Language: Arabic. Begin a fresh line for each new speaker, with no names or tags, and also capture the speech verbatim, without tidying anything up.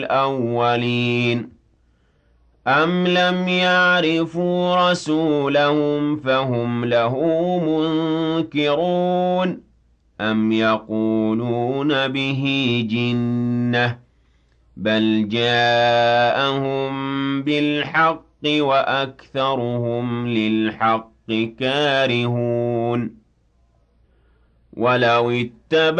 الأولين أم لم يعرفوا رسولهم فهم له منكرون أم يقولون به جنة بل جاءهم بالحق وأكثرهم للحق كارهون ولو اتبع